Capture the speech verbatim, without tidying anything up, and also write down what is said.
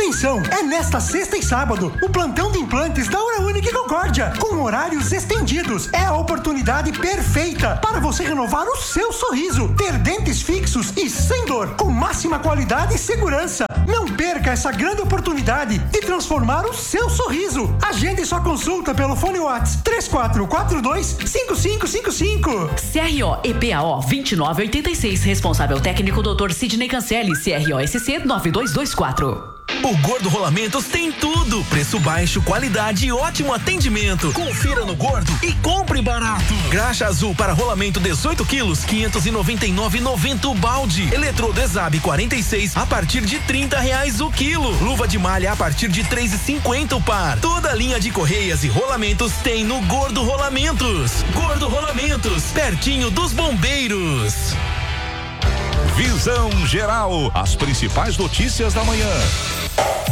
Atenção, é nesta sexta e sábado, o plantão de implantes da Oral Unique Concórdia, com horários estendidos. É a oportunidade perfeita para você renovar o seu sorriso, ter dentes fixos e sem dor, com máxima qualidade e segurança. Não perca essa grande oportunidade de transformar o seu sorriso. Agende sua consulta pelo fone WhatsApp três quatro quatro dois, cinco cinco cinco cinco. C R O E P A O vinte e nove oitenta e seis, responsável técnico doutor Sidney Cancelli, C R O S C nove dois dois quatro. O Gordo Rolamentos tem tudo: preço baixo, qualidade e ótimo atendimento. Confira no Gordo e compre barato. Graxa azul para rolamento dezoito quilos, quinhentos e noventa e nove reais e noventa centavos o balde. Eletrodo Exab quarenta e seis a partir de trinta reais o quilo. Luva de malha a partir de três e cinquenta o par. Toda a linha de correias e rolamentos tem no Gordo Rolamentos. Gordo Rolamentos, pertinho dos bombeiros. Visão Geral, as principais notícias da manhã.